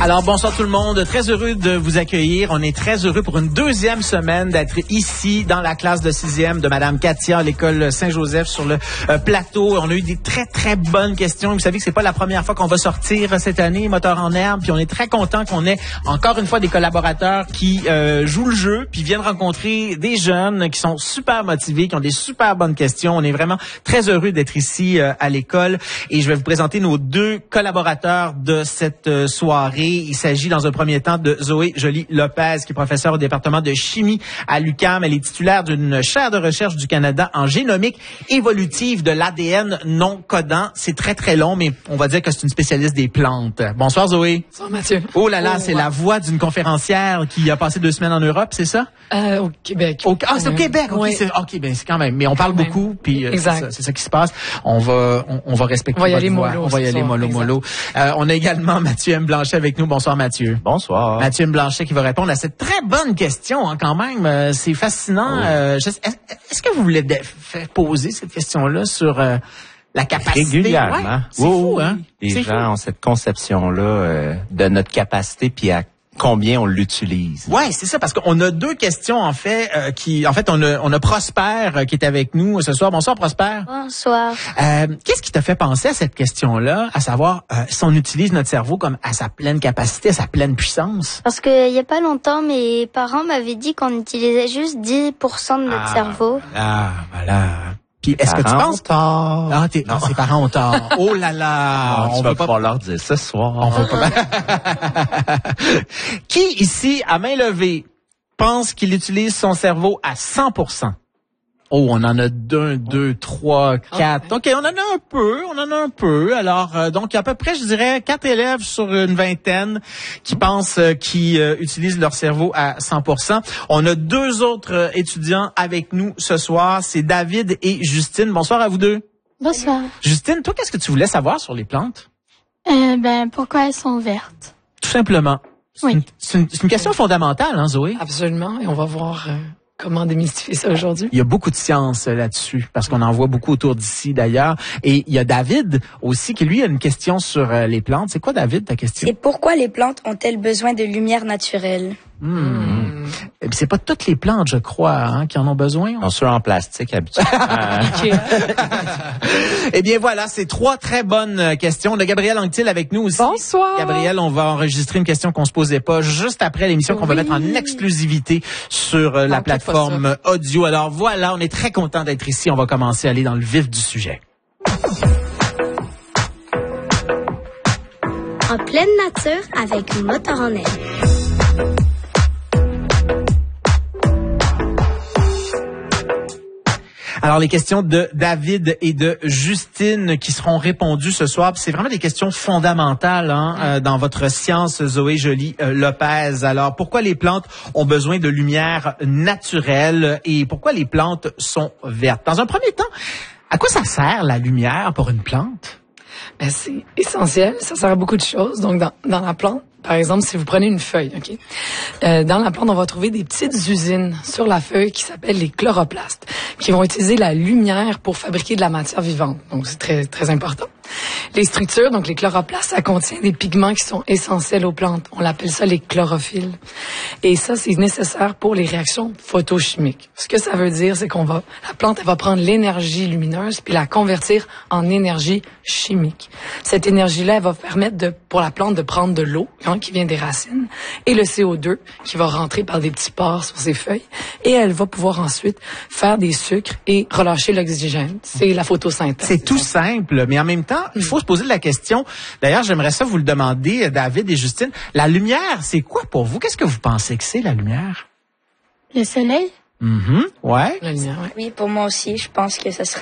Alors, bonsoir tout le monde. Très heureux de vous accueillir. On est très heureux pour une deuxième semaine d'être ici dans la classe de 6e de Madame Katia à l'école Saint-Joseph sur le plateau. On a eu des très, très bonnes questions. Vous savez que c'est pas la première fois qu'on va sortir cette année, Moteur en herbe. Puis on est très content qu'on ait encore une fois des collaborateurs qui jouent le jeu puis viennent rencontrer des jeunes qui sont super motivés, qui ont des super bonnes questions. On est vraiment très heureux d'être ici à l'école. Et je vais vous présenter nos deux collaborateurs de cette soirée. Il s'agit dans un premier temps de Zoé Joly-Lopez, qui est professeure au département de chimie à l'UQAM. Elle est titulaire d'une chaire de recherche du Canada en génomique évolutive de l'ADN non codant. C'est très, très long, mais on va dire que c'est une spécialiste des plantes. Bonsoir, Zoé. Bonsoir, Mathieu. Oh là là, c'est la voix d'une conférencière qui a passé 2 semaines en Europe, c'est ça? Au Québec. C'est au Québec. Okay, oui. C'est quand même. Mais on parle beaucoup, puis c'est ça qui se passe. On va respecter votre voix. On va y aller mollo. On a également Mathieu M. Blanchet avec nous. Bonsoir, Mathieu. Bonsoir. Mathieu M. Blanchet qui va répondre à cette très bonne question, hein, quand même. C'est fascinant. Est-ce que vous voulez faire poser cette question-là sur la capacité? Régulièrement. Ouais, c'est fou, hein? Les gens ont cette conception-là de notre capacité, puis à combien on l'utilise. Ouais, c'est ça, parce qu'on a 2 questions, en fait, on a Prosper qui est avec nous ce soir. Bonsoir, Prosper. Bonsoir. Qu'est-ce qui t'a fait penser à cette question-là, à savoir si on utilise notre cerveau comme à sa pleine capacité, à sa pleine puissance? Parce que il y a pas longtemps, mes parents m'avaient dit qu'on utilisait juste 10% de notre cerveau. Voilà. Puis est-ce que tu penses ses parents ont tort. Oh là là, on va pas leur dire ce soir. On va pas. Qui ici à main levée pense qu'il utilise son cerveau à 100%? Oh, on en a 1, 2, 3, 4. OK, on en a un peu. Alors, donc, il y a à peu près, je dirais, 4 élèves sur une vingtaine qui pensent qu'ils utilisent leur cerveau à 100%. On a 2 autres étudiants avec nous ce soir. C'est David et Justine. Bonsoir à vous deux. Bonsoir. Justine, toi, qu'est-ce que tu voulais savoir sur les plantes? Pourquoi elles sont vertes? Tout simplement. Oui. C'est une question fondamentale, hein, Zoé? Absolument. Et on va voir comment démystifier ça aujourd'hui. Il y a beaucoup de science là-dessus, parce qu'on en voit beaucoup autour d'ici d'ailleurs. Et il y a David aussi, qui lui a une question sur les plantes. C'est quoi, David, ta question? Et pourquoi les plantes ont-elles besoin de lumière naturelle? Et puis c'est pas toutes les plantes, je crois, hein, qui en ont besoin. On se en plastique habituellement. Eh bien voilà, c'est 3 très bonnes questions. On a Gabrielle Anctil avec nous aussi. Bonsoir. Gabrielle, on va enregistrer une question qu'on se posait pas juste après l'émission qu'on va mettre en exclusivité sur la plateforme audio. Alors voilà, on est très content d'être ici. On va commencer à aller dans le vif du sujet. En pleine nature avec Moteur en herbe. Alors, les questions de David et de Justine qui seront répondues ce soir. C'est vraiment des questions fondamentales dans votre science, Zoé Joly-Lopez. Alors, pourquoi les plantes ont besoin de lumière naturelle et pourquoi les plantes sont vertes? Dans un premier temps, à quoi ça sert la lumière pour une plante? C'est essentiel. Ça sert à beaucoup de choses. Donc, dans la plante, par exemple, si vous prenez une feuille, OK? Dans la plante, on va trouver des petites usines sur la feuille qui s'appellent les chloroplastes, qui vont utiliser la lumière pour fabriquer de la matière vivante. Donc, c'est très, très important. Les structures, donc les chloroplastes, ça contient des pigments qui sont essentiels aux plantes. On l'appelle ça les chlorophylles. Et ça, c'est nécessaire pour les réactions photochimiques. Ce que ça veut dire, c'est la plante, elle va prendre l'énergie lumineuse puis la convertir en énergie chimique. Cette énergie-là, elle va permettre pour la plante de prendre de l'eau, qui vient des racines, et le CO2 qui va rentrer par des petits pores sur ses feuilles, et elle va pouvoir ensuite faire des sucres et relâcher l'oxygène. C'est la photosynthèse. C'est tout simple, mais en même temps, il faut se poser la question. D'ailleurs, j'aimerais ça vous le demander, David et Justine. La lumière, c'est quoi pour vous? Qu'est-ce que vous pensez que c'est, la lumière? Le soleil? Ouais. La lumière, ouais. Oui, pour moi aussi, je pense que ce serait